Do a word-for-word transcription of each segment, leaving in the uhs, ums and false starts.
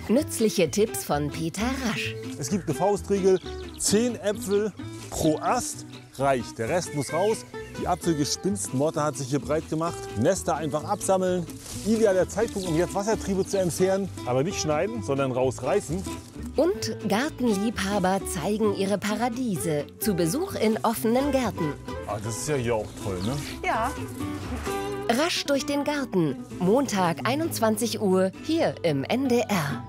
Nützliche Tipps von Peter Rasch. Es gibt eine Faustregel, zehn Äpfel pro Ast reicht. Der Rest muss raus. Die Apfelgespinstmotte hat sich hier breit gemacht. Nester einfach absammeln. Idealer Zeitpunkt, um jetzt Wassertriebe zu entfernen. Aber nicht schneiden, sondern rausreißen. Und Gartenliebhaber zeigen ihre Paradiese. Zu Besuch in offenen Gärten. Ah, das ist ja hier auch toll, ne? Ja. Rasch durch den Garten. Montag, einundzwanzig Uhr, hier im N D R.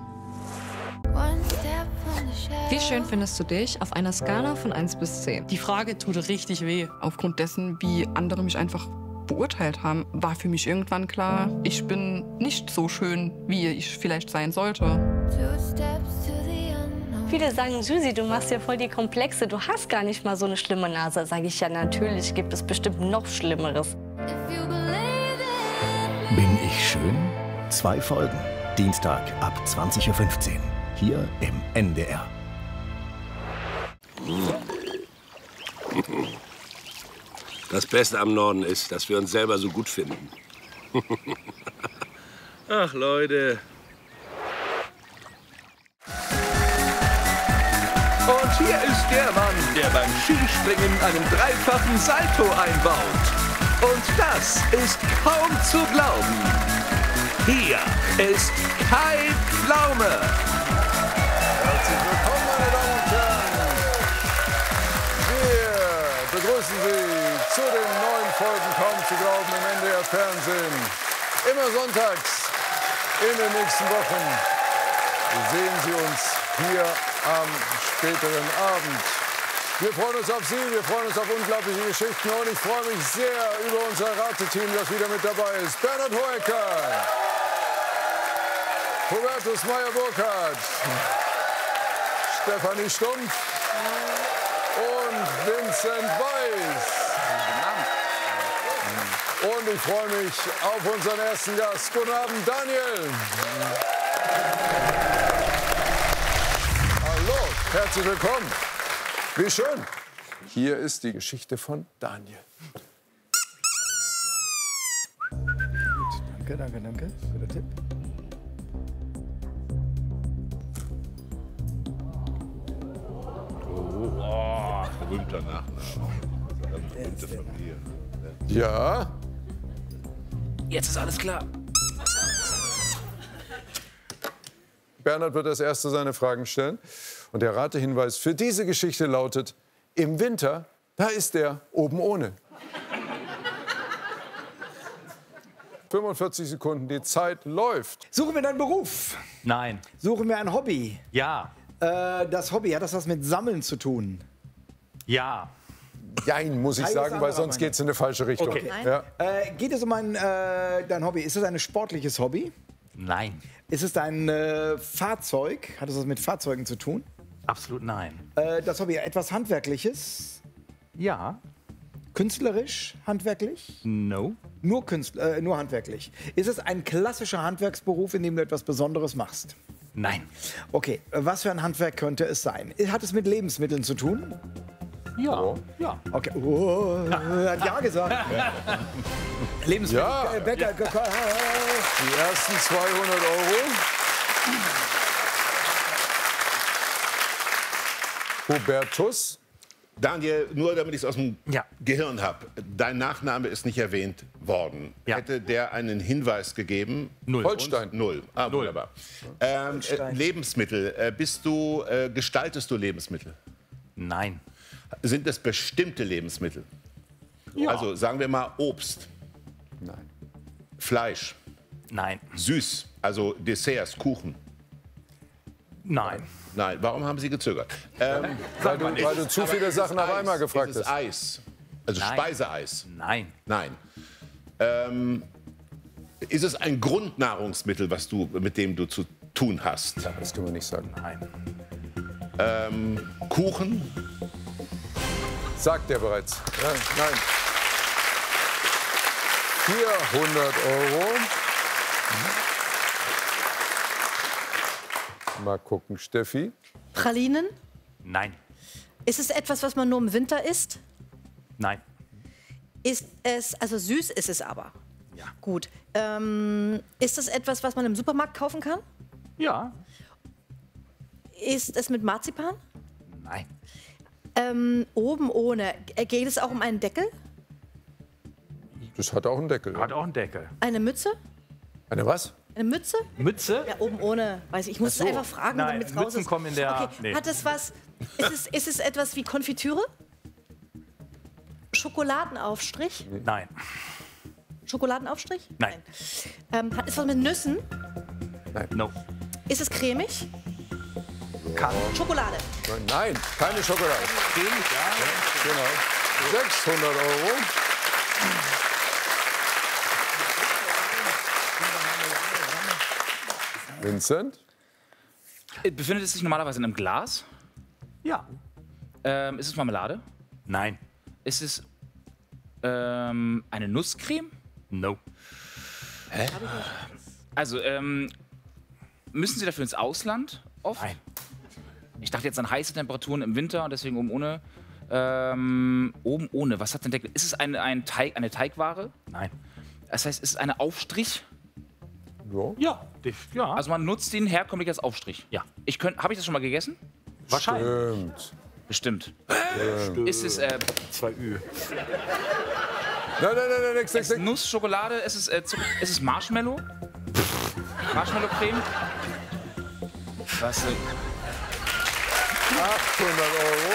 Wie schön findest du dich auf einer Skala von eins bis zehn? Die Frage tut richtig weh. Aufgrund dessen, wie andere mich einfach beurteilt haben, war für mich irgendwann klar, ich bin nicht so schön, wie ich vielleicht sein sollte. Viele sagen, Susi, du machst ja voll die Komplexe. Du hast gar nicht mal so eine schlimme Nase. Sage ich, ja, natürlich gibt es bestimmt noch Schlimmeres. Bin ich schön? Zwei Folgen. Dienstag ab zwanzig Uhr fünfzehn. Hier im N D R. Das Beste am Norden ist, dass wir uns selber so gut finden. Ach, Leute. Und hier ist der Mann, der beim Skispringen einen dreifachen Salto einbaut. Und das ist kaum zu glauben. Hier ist Kai Pflaume. Herzlich willkommen, meine Damen und Herren. Wir begrüßen Sie zu den neuen Folgen Kaum zu glauben im N D R Fernsehen. Immer sonntags in den nächsten Wochen sehen Sie uns hier am späteren Abend. Wir freuen uns auf Sie, wir freuen uns auf unglaubliche Geschichten und ich freue mich sehr über unser Rateteam, das wieder mit dabei ist. Bernhard Hoeker, Hubertus Meyer-Burkhardt, Stefanie Stumpf und Vincent Weiss. Und ich freue mich auf unseren ersten Gast. Guten Abend, Daniel. Hallo, herzlich willkommen. Wie schön. Hier ist die Geschichte von Daniel. Danke, danke, danke für den Tipp. Oh, berühmter Nachname. Berühmte Familie. Ja. Jetzt ist alles klar. Bernhard wird als Erster seine Fragen stellen. Und der Ratehinweis für diese Geschichte lautet: Im Winter, da ist er oben ohne. fünfundvierzig Sekunden, die Zeit läuft. Suchen wir deinen Beruf? Nein. Suchen wir ein Hobby? Ja. Äh, das Hobby, hat das was mit Sammeln zu tun? Ja. Jein, muss ich Teil sagen, ist weil anderer sonst geht es in eine falsche Richtung. Okay. Ja. Äh, geht es um ein, äh, dein Hobby? Ist es ein sportliches Hobby? Nein. Ist es ein äh, Fahrzeug? Hat es was mit Fahrzeugen zu tun? Absolut nein. Äh, das Hobby, etwas Handwerkliches? Ja. Künstlerisch, handwerklich? No. Nur, Künstler, äh, nur handwerklich. Ist es ein klassischer Handwerksberuf, in dem du etwas Besonderes machst? Nein. Okay, äh, was für ein Handwerk könnte es sein? Hat es mit Lebensmitteln zu tun? Ja. Oh. Ja. Okay, oh, er hat ja gesagt. Lebensmittel, Ja. äh, Bäcker, ja. Die ersten zweihundert Euro. Hubertus. Daniel, nur damit ich es aus dem Ja. Gehirn habe. Dein Nachname ist nicht erwähnt worden. Ja. Hätte der einen Hinweis gegeben? Null. Holstein. Null. Ah, Null. wunderbar. Ähm, äh, Holstein. Lebensmittel. Äh, bist du, äh, gestaltest du Lebensmittel? Nein. Sind es bestimmte Lebensmittel? Ja. Also sagen wir mal Obst, Nein. Fleisch, Nein. süß, also Desserts, Kuchen. Nein. Nein, warum haben Sie gezögert? Ähm, Weil du, weil du zu aber viele ist Sachen es auf Eis? einmal gefragt ist es hast. Eis? Also Nein. Speiseeis? Nein. Nein. Ähm, ist es ein Grundnahrungsmittel, was du, mit dem du zu tun hast? Das können wir nicht sagen. Nein. Ähm, Kuchen? Sagt er bereits. Ja, nein. vierhundert Euro. Mal gucken, Steffi. Pralinen? Nein. Ist es etwas, was man nur im Winter isst? Nein. Ist es, also süß ist es aber. Ja. Gut. Ähm, ist es etwas, was man im Supermarkt kaufen kann? Ja. Ist es mit Marzipan? Nein. Ähm, oben ohne. Äh, Geht es auch um einen Deckel? Das hat auch einen Deckel. Hat auch einen Deckel. Eine Mütze? Eine was? Eine Mütze? Mütze? Ja, oben ohne. Weiß ich. Ich muss Ach so. es einfach fragen, Nein, damit es raus Mützen ist. kommen in der- Okay. nee. Hat es was? Ist es, ist es etwas wie Konfitüre? Schokoladenaufstrich? Nein. Schokoladenaufstrich? Nein. Ähm, hat es was mit Nüssen? Nein. No. Ist es cremig? Kann. Schokolade. Nein, nein, keine Schokolade. Cremig, ja. Genau. sechshundert Euro. Vincent? Befindet es sich normalerweise in einem Glas? Ja. Ähm, ist es Marmelade? Nein. Ist es ähm, eine Nusscreme? No. Hä? Also, ähm, müssen Sie dafür ins Ausland oft? Nein. Ich dachte jetzt an heiße Temperaturen im Winter und deswegen oben ohne. Ähm, oben ohne. Was hat denn der? Ist es eine, ein Teig, eine Teigware? Nein. Das heißt, ist es eine Aufstrich? Ja. Ja. ja. Also man nutzt den herkömmlich als Aufstrich? Ja. Ich könnt, habe ich das schon mal gegessen? Wahrscheinlich. Stimmt. Bestimmt. Stimmt. Ist es äh, Zwei Ü. Nein, nein, nein, nein, nix, nix, ist es Nuss, Schokolade? Ist es, äh, Zucker- ist es Marshmallow? Marshmallow-Creme? Was? Äh, achthundert Euro.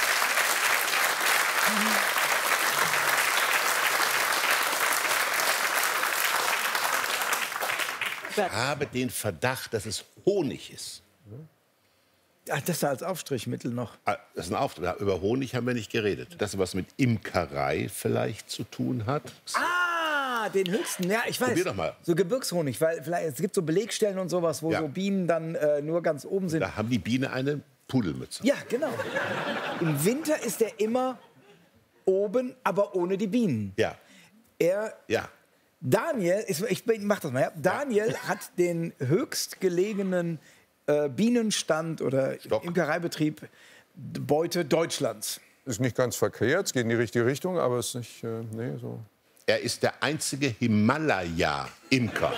Ich habe den Verdacht, dass es Honig ist. Ach, das da als Aufstrichmittel noch. Ah, das ist ein Auftrag. Über Honig haben wir nicht geredet. Das was mit Imkerei vielleicht zu tun hat. Ah, den höchsten. Ja, ich weiß. Probier doch mal. So Gebirgshonig, weil vielleicht, es gibt so Belegstellen und sowas, wo Ja. so Bienen dann äh, nur ganz oben sind. Da haben die Biene eine Pudelmütze. Ja, genau. Im Winter ist er immer oben, aber ohne die Bienen. Ja. Er, Ja. Daniel, ist, ich mach das mal, ja. Daniel hat den höchstgelegenen äh, Bienenstand oder Imkereibetrieb Beute Deutschlands. Ist nicht ganz verkehrt, es geht in die richtige Richtung, aber es ist nicht, äh, nee, so. Er ist der einzige Himalaya-Imker.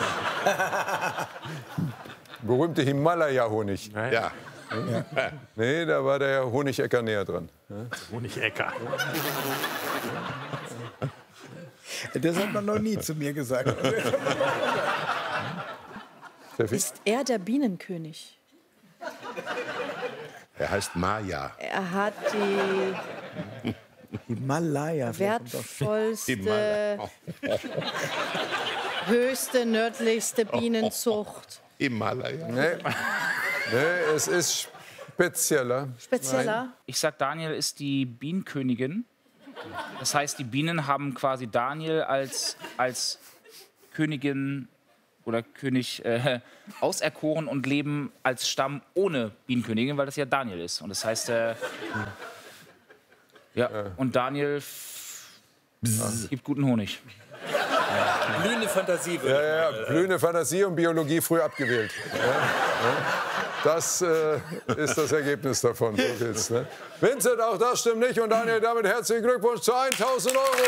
Berühmte Himalaya-Honig. Ja. Ja. Nee, da war der Honigecker näher dran. Honigecker. Das hat man noch nie zu mir gesagt. Ist er der Bienenkönig? Er heißt Maya. Er hat die Himalaya. wertvollste, Himalaya. höchste, nördlichste Bienenzucht. Himalaya. Nee. Nee, es ist spezieller. Spezieller? Ich sag, Daniel ist die Bienenkönigin. Das heißt, die Bienen haben quasi Daniel als, als Königin oder König äh, auserkoren und leben als Stamm ohne Bienenkönigin, weil das ja Daniel ist. Und das heißt, äh, ja, und Daniel bzz, gibt guten Honig. Blühende Fantasie. Ja, ja, blühende Fantasie und Biologie früh abgewählt. Ja, ja. Das äh, ist das Ergebnis davon. So geht's, ne? Vincent, auch das stimmt nicht. Und Daniel, damit herzlichen Glückwunsch zu tausend Euro.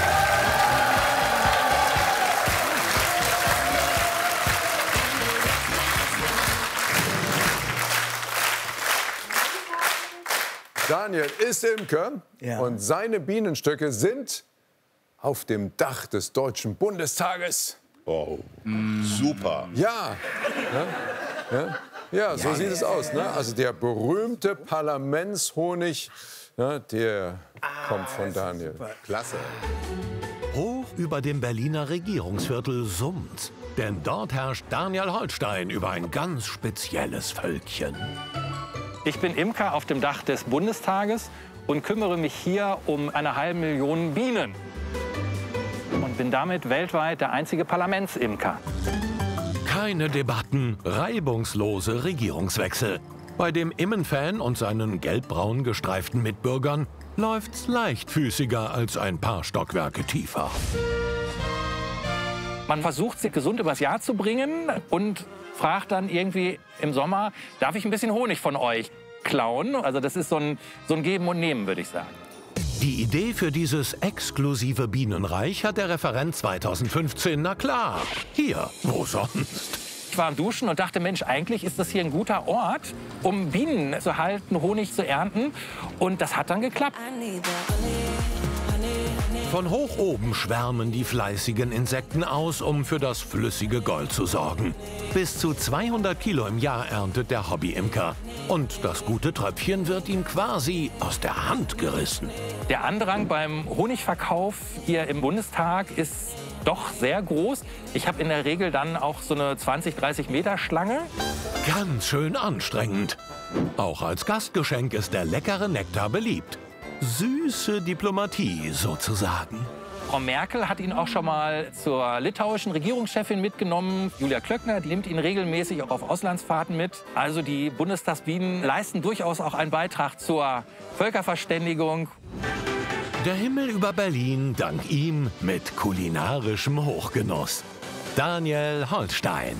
Daniel ist Imker Ja. und seine Bienenstöcke sind auf dem Dach des Deutschen Bundestages. Oh, super. Ja, ja, ja, ja so Ja, sieht ja, es aus. Ne? Also der berühmte Parlamentshonig, ja, der kommt von Daniel. Klasse. Hoch über dem Berliner Regierungsviertel summt. Denn dort herrscht Daniel Holstein über ein ganz spezielles Völkchen. Ich bin Imker auf dem Dach des Bundestages und kümmere mich hier um eine halbe Million Bienen. Und bin damit weltweit der einzige Parlamentsimker. Keine Debatten, reibungslose Regierungswechsel. Bei dem Immenfan und seinen gelbbraun gestreiften Mitbürgern läuft's leichtfüßiger als ein paar Stockwerke tiefer. Man versucht, sich gesund übers Jahr zu bringen und fragt dann irgendwie im Sommer, darf ich ein bisschen Honig von euch klauen? Also das ist so ein, so ein Geben und Nehmen, würde ich sagen. Die Idee für dieses exklusive Bienenreich hat der Referent zweitausendfünfzehn, na klar, hier, wo sonst? Ich warm duschen und dachte, Mensch, eigentlich ist das hier ein guter Ort, um Bienen zu halten, Honig zu ernten. Und das hat dann geklappt. Von hoch oben schwärmen die fleißigen Insekten aus, um für das flüssige Gold zu sorgen. Bis zu zweihundert Kilo im Jahr erntet der Hobby-Imker. Und das gute Tröpfchen wird ihm quasi aus der Hand gerissen. Der Andrang beim Honigverkauf hier im Bundestag ist doch sehr groß. Ich habe in der Regel dann auch so eine zwanzig, dreißig Meter Schlange. Ganz schön anstrengend. Auch als Gastgeschenk ist der leckere Nektar beliebt. Süße Diplomatie sozusagen. Frau Merkel hat ihn auch schon mal zur litauischen Regierungschefin mitgenommen. Julia Klöckner, die nimmt ihn regelmäßig auch auf Auslandsfahrten mit. Also die Bundestagsbienen leisten durchaus auch einen Beitrag zur Völkerverständigung. Der Himmel über Berlin dank ihm mit kulinarischem Hochgenuss. Daniel Holstein.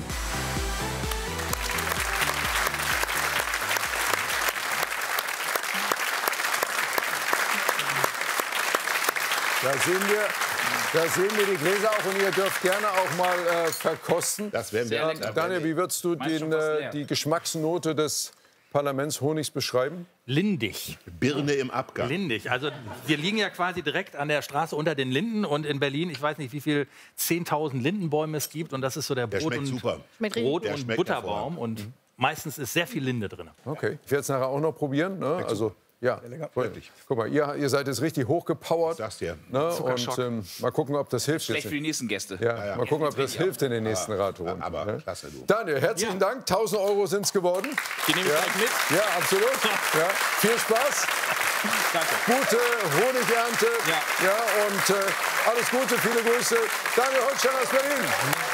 Da sehen wir, da sehen wir die Gläser auch und ihr dürft gerne auch mal äh, verkosten. Das werden wir ja, Daniel, wie würdest du den, äh, die Geschmacksnote des Parlamentshonigs beschreiben? Lindig. Birne im Abgang. Lindig. Also wir liegen ja quasi direkt an der Straße unter den Linden und in Berlin, ich weiß nicht, wie viel zehntausend Lindenbäume es gibt und das ist so der Der Brot- schmeckt und, super. Brot Der und schmeckt Butterbaum hervorragend. und meistens ist sehr viel Linde drin. Okay, ich werde es nachher auch noch probieren. Ne? Also, ja, wirklich. Guck mal, ihr, ihr seid jetzt richtig hochgepowert. Das dir. Ne? Und Zuckerschock. ähm, mal gucken, ob das hilft. Schlecht jetzt. für die nächsten Gäste. Ja, mal gucken, ob das hilft in den nächsten Radtouren. Aber ne? klasse, du. Daniel, herzlichen Dank. tausend Euro sind es geworden. Die nehme ich ja. gleich mit. Ja, absolut. Ja. Viel Spaß. Danke. Gute Honigernte. Ja. Ja, und äh, alles Gute, viele Grüße. Daniel Holstein aus Berlin.